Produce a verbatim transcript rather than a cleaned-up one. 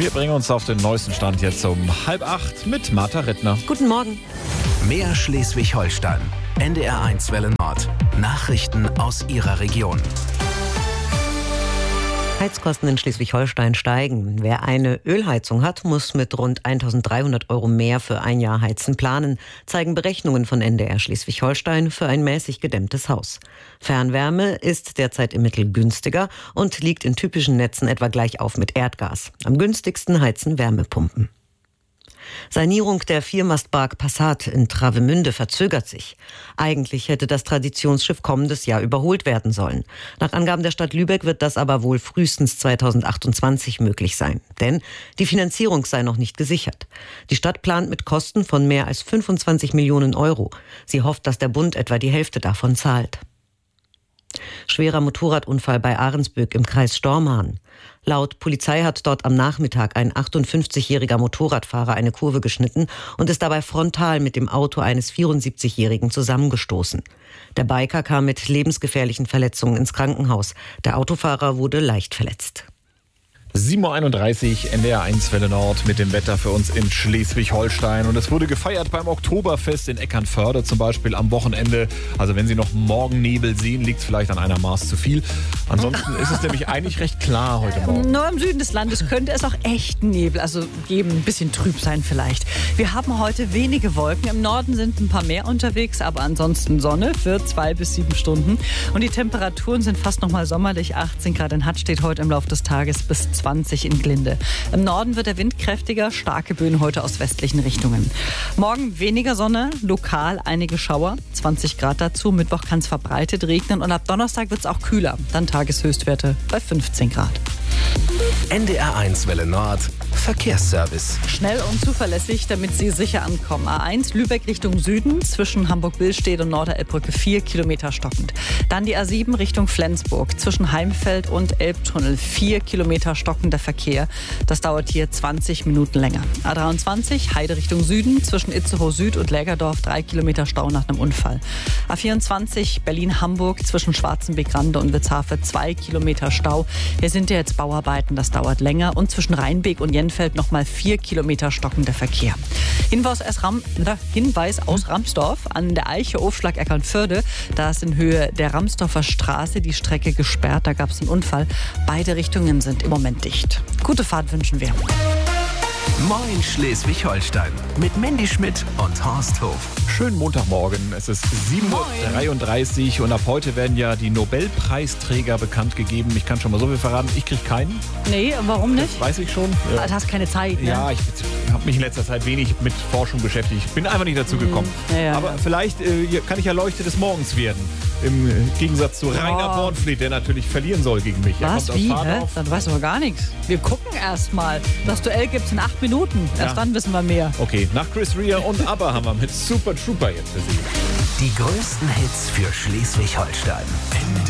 Wir bringen uns auf den neuesten Stand jetzt um halb acht mit Martha Rittner. Guten Morgen. Mehr Schleswig-Holstein. N D R eins Welle Nord. Nachrichten aus Ihrer Region. Heizkosten in Schleswig-Holstein steigen. Wer eine Ölheizung hat, muss mit rund eintausenddreihundert Euro mehr für ein Jahr heizen planen, zeigen Berechnungen von N D R Schleswig-Holstein für ein mäßig gedämmtes Haus. Fernwärme ist derzeit im Mittel günstiger und liegt in typischen Netzen etwa gleich auf mit Erdgas. Am günstigsten heizen Wärmepumpen. Sanierung der Viermastbark Passat in Travemünde verzögert sich. Eigentlich hätte das Traditionsschiff kommendes Jahr überholt werden sollen. Nach Angaben der Stadt Lübeck wird das aber wohl frühestens zweitausendachtundzwanzig möglich sein. Denn die Finanzierung sei noch nicht gesichert. Die Stadt plant mit Kosten von mehr als fünfundzwanzig Millionen Euro. Sie hofft, dass der Bund etwa die Hälfte davon zahlt. Schwerer Motorradunfall bei Ahrensböck im Kreis Stormarn. Laut Polizei hat dort am Nachmittag ein achtundfünfzigjähriger Motorradfahrer eine Kurve geschnitten und ist dabei frontal mit dem Auto eines vierundsiebzigjährigen zusammengestoßen. Der Biker kam mit lebensgefährlichen Verletzungen ins Krankenhaus. Der Autofahrer wurde leicht verletzt. sieben Uhr einunddreißig, N D R eins Welle Nord mit dem Wetter für uns in Schleswig-Holstein. Und es wurde gefeiert beim Oktoberfest in Eckernförde zum Beispiel am Wochenende. Also wenn Sie noch Morgennebel sehen, liegt es vielleicht an einer Maß zu viel. Ansonsten ist es nämlich eigentlich recht klar heute Morgen. Nur im Süden des Landes könnte es auch echten Nebel, also geben, ein bisschen trüb sein vielleicht. Wir haben heute wenige Wolken. Im Norden sind ein paar mehr unterwegs, aber ansonsten Sonne für zwei bis sieben Stunden. Und die Temperaturen sind fast noch mal sommerlich. achtzehn Grad in Hatt steht heute im Laufe des Tages bis zwanzig in Glinde. Im Norden wird der Wind kräftiger, starke Böen heute aus westlichen Richtungen. Morgen weniger Sonne, lokal einige Schauer, zwanzig Grad dazu. Mittwoch kann es verbreitet regnen und ab Donnerstag wird es auch kühler. Dann Tageshöchstwerte bei fünfzehn Grad. N D R eins Welle Nord. Verkehrsservice. Schnell und zuverlässig, damit Sie sicher ankommen. A eins Lübeck Richtung Süden, zwischen Hamburg-Billstedt und Norderelbbrücke vier Kilometer stockend. Dann die A sieben Richtung Flensburg, zwischen Heimfeld und Elbtunnel vier Kilometer stockender Verkehr. Das dauert hier zwanzig Minuten länger. A dreiundzwanzig Heide Richtung Süden, zwischen Itzehoe Süd und Lägerdorf drei Kilometer Stau nach einem Unfall. A vierundzwanzig Berlin-Hamburg, zwischen Schwarzenbeck-Rande und Witzhafe zwei Kilometer Stau. Hier sind ja jetzt Bauarbeiten, das dauert länger. Und zwischen Rheinbeek und Jenfeld nochmal vier Kilometer stockender Verkehr. Hinweis aus, Ram, Hinweis aus Ramsdorf an der Eiche Aufschlag Eckernförde. Da ist in Höhe der Ramsdorfer Straße die Strecke gesperrt. Da gab es einen Unfall. Beide Richtungen sind im Moment dicht. Gute Fahrt wünschen wir. Moin Schleswig-Holstein mit Mandy Schmidt und Horst Hof. Schönen Montagmorgen. Es ist sieben Uhr dreiunddreißig und ab heute werden ja die Nobelpreisträger bekannt gegeben. Ich kann schon mal so viel verraten, ich kriege keinen. Nee, warum nicht? Das weiß ich schon. Ja. Du hast keine Zeit, ne? Ja, ich habe mich in letzter Zeit wenig mit Forschung beschäftigt. Ich bin einfach nicht dazu gekommen. Ja, ja, Aber ja. vielleicht äh, kann ich ja Leuchte des Morgens werden. Im Gegensatz zu Rainer Oh. Bornfleet, der natürlich verlieren soll gegen mich. Er Was? kommt aus Wie? Hä? Fahrdorf. Dann weißt du aber gar nichts. Wir gucken erst mal. Das Duell gibt es in acht Minuten. Erst Ja. dann wissen wir mehr. Okay, nach Chris Rea und ABBA haben wir mit Super Trooper jetzt für Sie. Die größten Hits für Schleswig-Holstein.